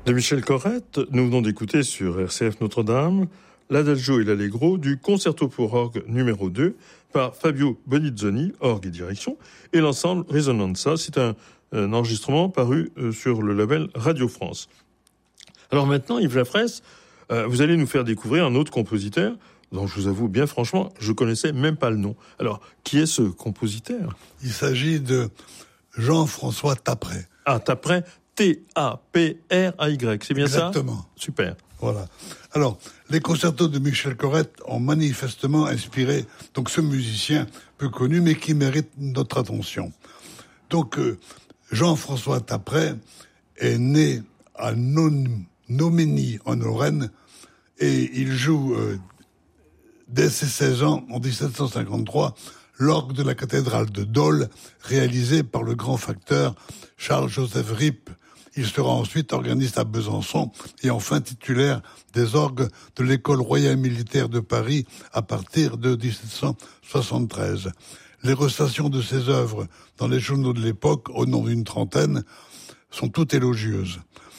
De Michel Corrette, nous venons d'écouter sur RCF Notre-Dame l'Adagio et l'Allegro du Concerto pour orgue numéro 2 par Fabio Bonizzoni, orgue et direction, et l'ensemble Risonanza. C'est un enregistrement paru sur le label Radio France. Alors maintenant, Yves Lafresse, vous allez nous faire découvrir un autre compositeur dont je vous avoue bien franchement, je connaissais même pas le nom. Alors, qui est ce compositeur ? Il s'agit de Jean-François Thapray. Ah, Thapray, T-A-P-R-A-Y, c'est bien ça ? Exactement. Super. Voilà. Alors, les concertos de Michel Corrette ont manifestement inspiré donc ce musicien peu connu, mais qui mérite notre attention. Donc, Jean-François Thapray est né à Nomeny, en Lorraine, et il joue, dès ses 16 ans, en 1753, l'orgue de la cathédrale de Dole, réalisé par le grand facteur Charles-Joseph Ripp. Il sera ensuite organiste à Besançon et enfin titulaire des orgues de l'école royale militaire de Paris à partir de 1773. Les recensions de ses œuvres dans les journaux de l'époque, au nom d'une trentaine, sont toutes élogieuses.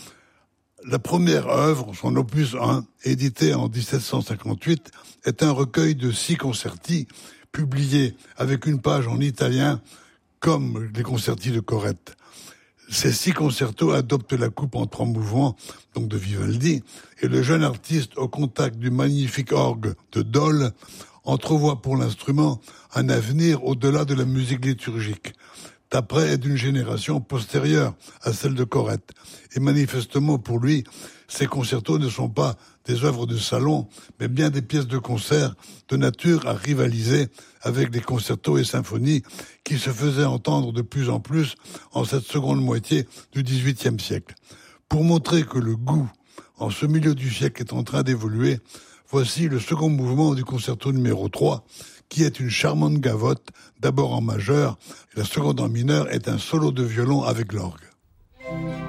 La première œuvre, son opus 1, édité en 1758, est un recueil de 6 concerti publiés avec une page en italien, comme les concerti de Corrette. Ces 6 concertos adoptent la coupe en 3 mouvements, donc de Vivaldi, et le jeune artiste, au contact du magnifique orgue de Dole, entrevoit pour l'instrument un avenir au-delà de la musique liturgique. Thapray est d'une génération postérieure à celle de Corrette. Et manifestement, pour lui, ces concertos ne sont pas des œuvres de salon, mais bien des pièces de concert de nature à rivaliser avec les concertos et symphonies qui se faisaient entendre de plus en plus en cette seconde moitié du XVIIIe siècle. Pour montrer que le goût, en ce milieu du siècle, est en train d'évoluer, voici le second mouvement du concerto numéro 3, qui est une charmante gavotte, d'abord en majeur, et la seconde en mineur est un solo de violon avec l'orgue.